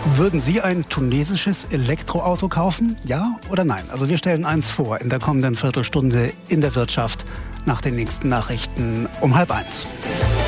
Würden Sie ein tunesisches Elektroauto kaufen? Ja oder nein? Also wir stellen eins vor in der kommenden Viertelstunde in der Wirtschaft nach den nächsten Nachrichten um 12:30.